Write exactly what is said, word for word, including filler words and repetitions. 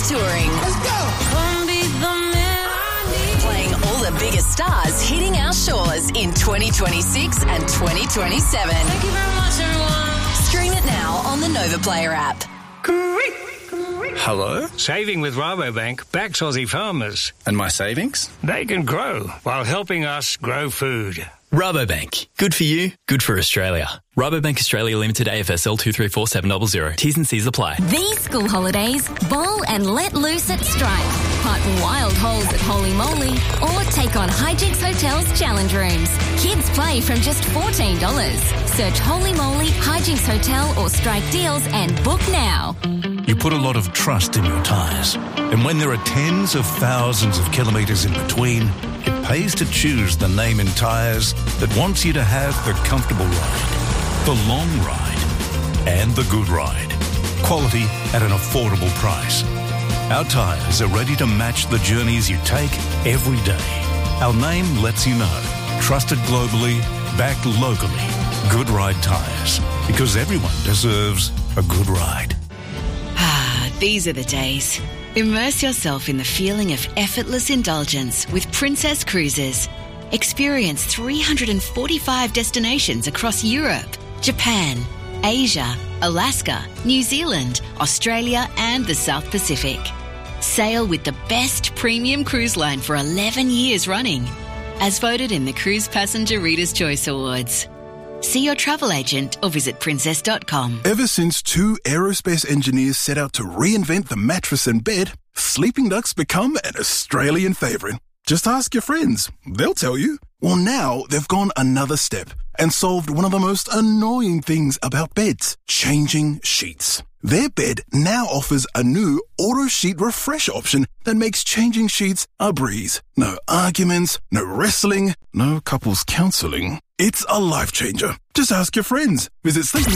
touring. Let's go! Come be the man I need. Playing all the biggest stars hitting our shores in twenty twenty-six and twenty twenty-seven. Thank you very much, everyone. Stream it now on the Nova Player app. Hello? Saving with Rabobank backs Aussie farmers. And my savings? They can grow while helping us grow food. Rabobank. Good for you, good for Australia. Rabobank Australia Limited, A F S L two three four seven zero zero. T's and C's apply. These school holidays, bowl and let loose at Stripe. Putt wild holes at Holy Moly or take on Hijinks Hotel's challenge rooms. Kids play from just fourteen dollars. Search Holy Moly, Hijinks Hotel or Strike Deals and book now. You put a lot of trust in your tyres. And when there are tens of thousands of kilometres in between, it pays to choose the name in tyres that wants you to have the comfortable ride, the long ride, and the good ride. Quality at an affordable price. Our tyres are ready to match the journeys you take every day. Our name lets you know. Trusted globally, backed locally. Good Ride Tyres. Because everyone deserves a good ride. Ah, these are the days. Immerse yourself in the feeling of effortless indulgence with Princess Cruises. Experience three hundred forty-five destinations across Europe, Japan, Asia, Alaska, New Zealand, Australia and the South Pacific. Sail with the best premium cruise line for eleven years running, as voted in the Cruise Passenger Reader's Choice Awards. See your travel agent or visit princess dot com. Ever since two aerospace engineers set out to reinvent the mattress and bed, Sleeping Duck's become an Australian favourite. Just ask your friends. They'll tell you. Well, now they've gone another step and solved one of the most annoying things about beds, changing sheets. Their bed now offers a new auto sheet refresh option that makes changing sheets a breeze. No arguments, no wrestling, no couples counselling. It's a life changer. Just ask your friends. Visit Sleeping